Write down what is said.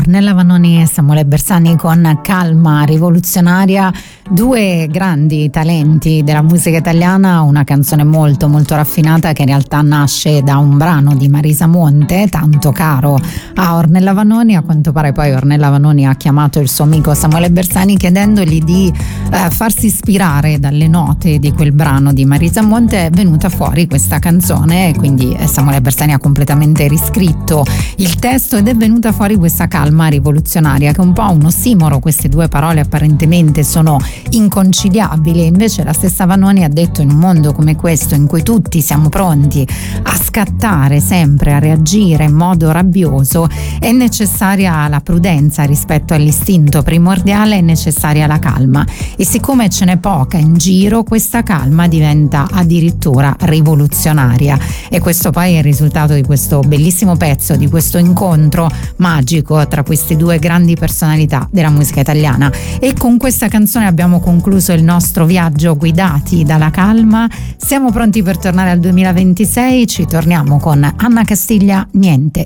Ornella Vanoni e Samuele Bersani con Calma rivoluzionaria, due grandi talenti della musica italiana, una canzone molto molto raffinata che in realtà nasce da un brano di Marisa Monte, tanto caro a Ornella Vanoni. A quanto pare poi Ornella Vanoni ha chiamato il suo amico Samuele Bersani chiedendogli di farsi ispirare dalle note di quel brano di Marisa Monte. È venuta fuori questa canzone e quindi Samuele Bersani ha completamente riscritto il testo ed è venuta fuori questa calma rivoluzionaria, che è un po' un ossimoro. Queste due parole apparentemente sono inconciliabili, invece la stessa Vanoni ha detto: in un mondo come questo in cui tutti siamo pronti a scattare sempre, a reagire in modo rabbioso, è necessaria la prudenza rispetto all'istinto primordiale, è necessaria la calma, e siccome ce n'è poca in giro, questa calma diventa addirittura rivoluzionaria. E questo poi è il risultato di questo bellissimo pezzo, di questo incontro magico tra queste due grandi personalità della musica italiana. E con questa canzone abbiamo concluso il nostro viaggio guidati dalla calma. Siamo pronti per tornare al 2026, ci torniamo con Anna Castiglia, Niente.